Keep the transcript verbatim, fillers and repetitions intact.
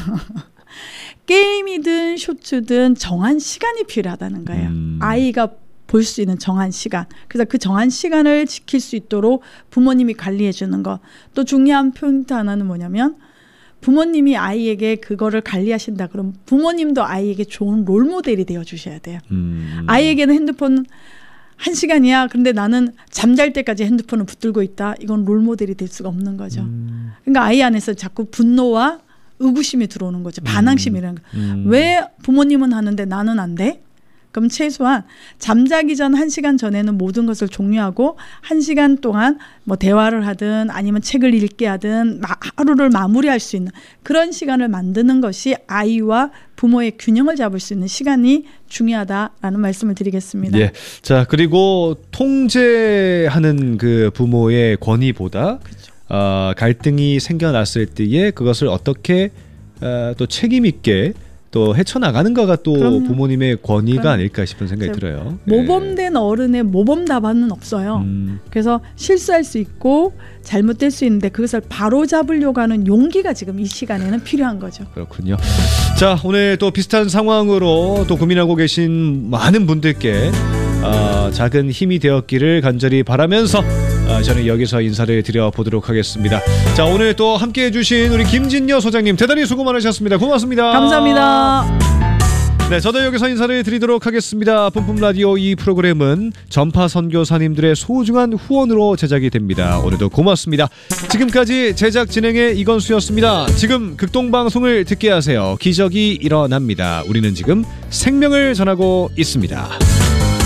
게임이든 쇼츠든 정한 시간이 필요하다는 거예요. 음. 아이가 볼 수 있는 정한 시간. 그래서 그 정한 시간을 지킬 수 있도록 부모님이 관리해 주는 거. 또 중요한 포인트 하나는 뭐냐면 부모님이 아이에게 그거를 관리하신다 그러면 부모님도 아이에게 좋은 롤모델이 되어 주셔야 돼요. 음. 아이에게는 핸드폰 한 시간이야. 그런데 나는 잠잘 때까지 핸드폰을 붙들고 있다. 이건 롤모델이 될 수가 없는 거죠. 음. 그러니까 아이 안에서 자꾸 분노와 의구심이 들어오는 거죠. 반항심이라는 거. 음. 왜 부모님은 하는데 나는 안 돼? 그럼 최소한 잠자기 전 한 시간 전에는 모든 것을 종료하고 한 시간 동안 뭐 대화를 하든 아니면 책을 읽게 하든 하루를 마무리할 수 있는 그런 시간을 만드는 것이 아이와 부모의 균형을 잡을 수 있는 시간이 중요하다라는 말씀을 드리겠습니다. 예. 자, 그리고 통제하는 그 부모의 권위보다 그렇죠. 어, 갈등이 생겨났을 때에 그것을 어떻게 어, 또 책임 있게 또 헤쳐나가는가가 또 그럼요. 부모님의 권위가 그럼요. 아닐까 싶은 생각이 들어요. 모범된 예. 어른의 모범 답안은 없어요. 음. 그래서 실수할 수 있고 잘못될 수 있는데 그것을 바로잡으려고 하는 용기가 지금 이 시간에는 필요한 거죠. 그렇군요. 자, 오늘 또 비슷한 상황으로 또 고민하고 계신 많은 분들께 어, 작은 힘이 되었기를 간절히 바라면서 어, 저는 여기서 인사를 드려보도록 하겠습니다. 자, 오늘 또 함께해 주신 우리 김진여 소장님 대단히 수고 많으셨습니다. 고맙습니다. 감사합니다. 네, 저도 여기서 인사를 드리도록 하겠습니다. 뿜뿜 라디오 이 프로그램은 전파 선교사님들의 소중한 후원으로 제작이 됩니다. 오늘도 고맙습니다. 지금까지 제작 진행의 이건수였습니다. 지금 극동방송을 듣게 하세요. 기적이 일어납니다. 우리는 지금 생명을 전하고 있습니다.